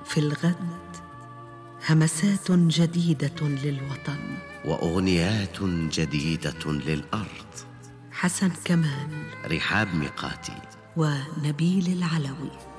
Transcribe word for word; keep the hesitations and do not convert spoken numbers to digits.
في الغد همسات جديدة للوطن وأغنيات جديدة للأرض. حسن كمال، رحاب ميقاتي ونبيل العلوي.